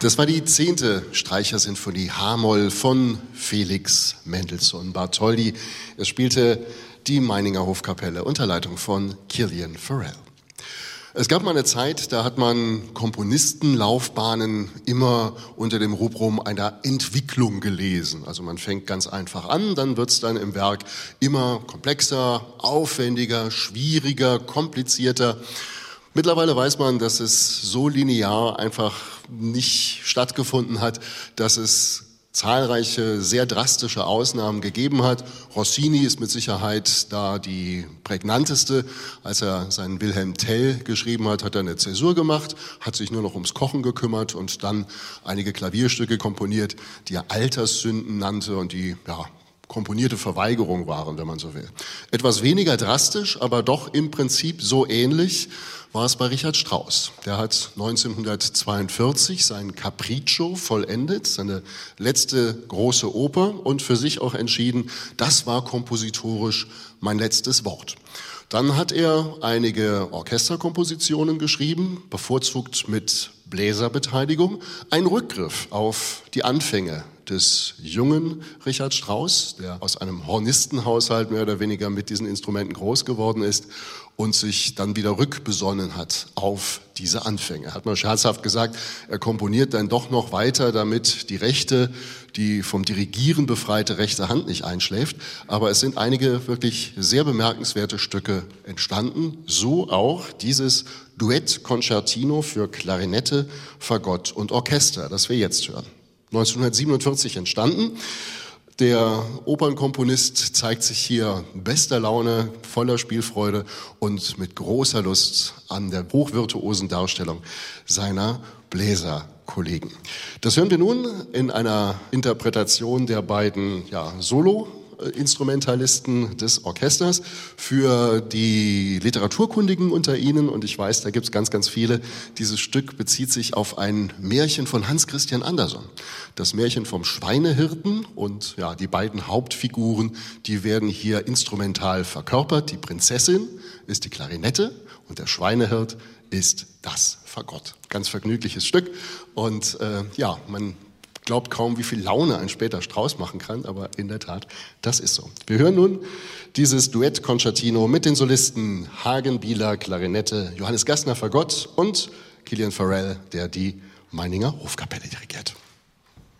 Das war die 10. Streichersinfonie H-Moll von Felix Mendelssohn Bartholdy. Er spielte die Meininger Hofkapelle unter Leitung von Killian Farrell. Es gab mal eine Zeit, da hat man Komponistenlaufbahnen immer unter dem Rubrum einer Entwicklung gelesen. Also man fängt ganz einfach an, dann wird es dann im Werk immer komplexer, aufwendiger, schwieriger, komplizierter. Mittlerweile weiß man, dass es so linear einfach nicht stattgefunden hat, dass es zahlreiche, sehr drastische Ausnahmen gegeben hat. Rossini ist mit Sicherheit da die prägnanteste. Als er seinen Wilhelm Tell geschrieben hat, hat er eine Zäsur gemacht, hat sich nur noch ums Kochen gekümmert und dann einige Klavierstücke komponiert, die er Alterssünden nannte und die, komponierte Verweigerung waren, wenn man so will. Etwas weniger drastisch, aber doch im Prinzip so ähnlich war es bei Richard Strauss. Der hat 1942 sein Capriccio vollendet, seine letzte große Oper, und für sich auch entschieden, das war kompositorisch mein letztes Wort. Dann hat er einige Orchesterkompositionen geschrieben, bevorzugt mit Bläserbeteiligung, ein Rückgriff auf die Anfänge des jungen Richard Strauss, der aus einem Hornistenhaushalt mehr oder weniger mit diesen Instrumenten groß geworden ist und sich dann wieder rückbesonnen hat auf diese Anfänge. Er hat mal scherzhaft gesagt, er komponiert dann doch noch weiter, damit die vom Dirigieren befreite rechte Hand nicht einschläft. Aber es sind einige wirklich sehr bemerkenswerte Stücke entstanden. So auch dieses Duett Concertino für Klarinette, Fagott und Orchester, das wir jetzt hören. 1947 entstanden. Der Opernkomponist zeigt sich hier bester Laune, voller Spielfreude und mit großer Lust an der hochvirtuosen Darstellung seiner Bläserkollegen. Das hören wir nun in einer Interpretation der beiden Solo-Instrumentalisten des Orchesters. Für die Literaturkundigen unter Ihnen, und ich weiß, da gibt es ganz, ganz viele, dieses Stück bezieht sich auf ein Märchen von Hans Christian Andersen. Das Märchen vom Schweinehirten, und die beiden Hauptfiguren, die werden hier instrumental verkörpert. Die Prinzessin ist die Klarinette und der Schweinehirt ist das Fagott. Ganz vergnügliches Stück und man glaubt kaum, wie viel Laune ein später Strauss machen kann, aber in der Tat, das ist so. Wir hören nun dieses Duett Concertino mit den Solisten Hagen Bieler, Klarinette, Johannes Gassner, Fagott und Killian Farrell, der die Meininger Hofkapelle dirigiert.